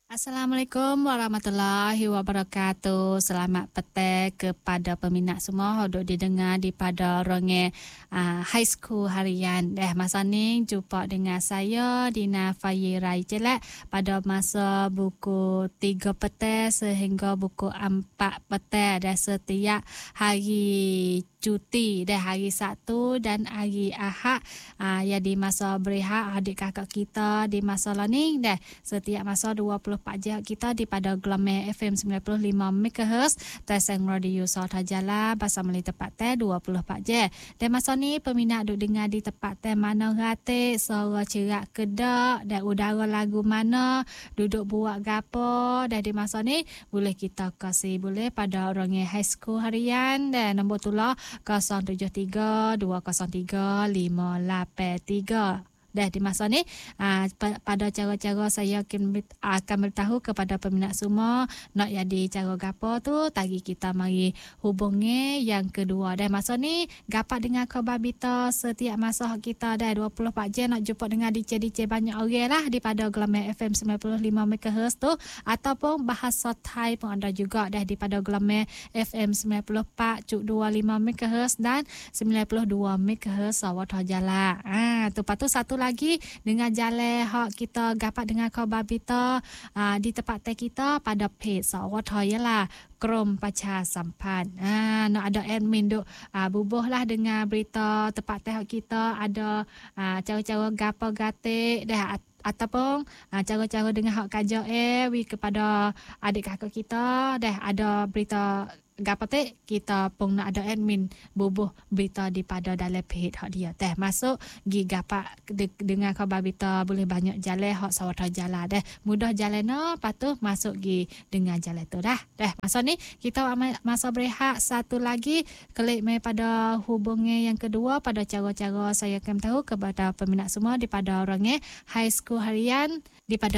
Assalamualaikum warahmatullahi wabarakatuh. Selamat petang kepada peminat semua duk didengar di pada ronge high school harian. Masa ni jumpa dengan saya Dina Fayirai Jelek pada masa buku 3 petang sehingga buku 4 petang dan setiap hari cuti hari Sabtu dan hari Ahad ya di masa berehat adik kakak kita di masa learning setiap masa 24 jam kita di pada gelombang FM 95 MHz Tasang Radio Sauta Jala bahasa Melayu tepat 24 jam. Dan masa ni peminat duk dengar di tempat mana rate suara cerak kedak dan udara lagu mana duduk buat gapo dan di masa ni boleh kita kasih boleh pada orangnya high school harian dan nombor tulah 073-203-583. Di masa ni pada cara-cara saya akan beritahu kepada peminat semua nak jadi cara gapo tu tadi kita mari hubungi yang kedua. Dan masa ni gapat dengan khabar berita setiap masa kita 24 jam nak jumpa dengan DJ banyak orang lah di pada gelombang FM 95 MHz tu ataupun bahasa Thai pun ada juga di pada gelombang FM 94.25 MHz dan 92 MHz Sawat Jala. Tu patu satu lagi dengan jalan hak kita dapat dengan khabar berita di tempat kita pada page Sawat lah Krom Pacha Sampan. Nak ada admin duk bubuh lah dengan berita tempat hak kita ada cara-cara gapo gatik ataupun cara-cara dengan hak kaja kepada adik kakak kita ada berita gapatek kita pun nak ada admin bubuh berita di pada dalam page hak dia masuk gi gapak dengan khabar berita boleh banyak jalan hak sawata jalan mudah jalan patuh masuk gi dengan jalan tu masa ni kita masa berehat satu lagi klik mai pada hubungi yang kedua pada cara-cara saya akan tahu kepada peminat semua di pada orangnya high school harian di pada